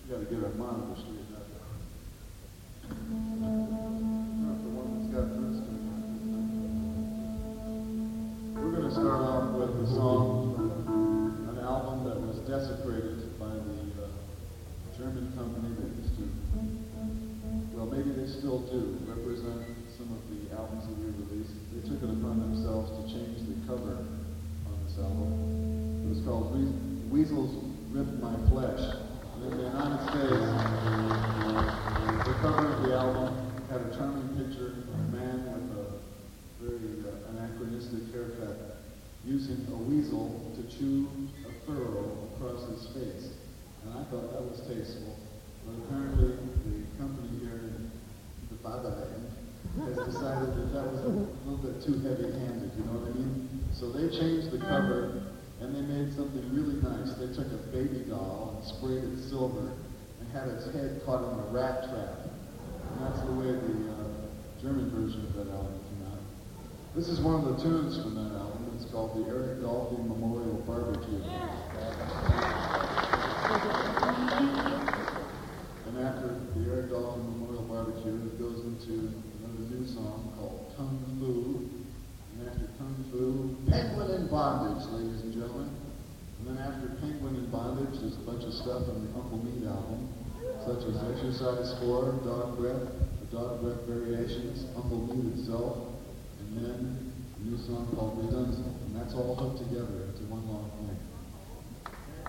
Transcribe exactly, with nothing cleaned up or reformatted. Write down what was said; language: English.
We got to get our monitor straightened out. Not the one that's got first screen on it. We're going to start off with a song from an album that was desecrated by the uh, German company that used to, well, maybe they still do, represent some of the albums that we released. They took it upon themselves to change the cover on this album. It was called We Weasels Rip My Flesh. And in the United States, the cover of the album had a charming picture of a man with a very uh, anachronistic haircut using a weasel to chew a furrow across his face. And I thought that was tasteful. But apparently the company here in the Fatherland has decided that that was a little bit too heavy-handed, you know what I mean? So they changed the cover, and they made something really nice. They took a baby doll and sprayed it silver and had its head caught in a rat trap. And that's the way the uh, German version of that album came out. This is one of the tunes from that album. It's called the Eric Dolphy Memorial Barbecue. And after the Eric Dolphy Memorial Barbecue, it goes into another new song called Kung Fu. And after Kung Fu, Penguin in Bondage, ladies and gentlemen. And then after Penguin in Bondage, there's a bunch of stuff on the Uncle Meat album, such as Exercise four, Dog Breath, the Dog Breath Variations, Uncle Meat itself, and then a new song called Redunzo. And that's all hooked together into one long thing.